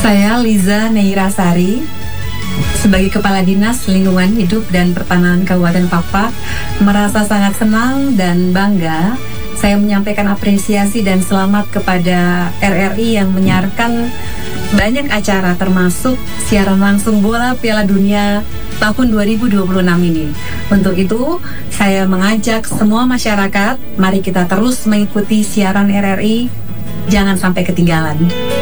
Saya Liza Neirasari, sebagai Kepala Dinas Lingkungan Hidup dan Pertanahan Kabupaten Pakpak, merasa sangat senang dan bangga. Saya menyampaikan apresiasi dan selamat kepada RRI yang menyiarkan banyak acara, termasuk siaran langsung bola Piala Dunia tahun 2026 ini. Untuk itu, saya mengajak semua masyarakat, mari kita terus mengikuti siaran RRI, jangan sampai ketinggalan.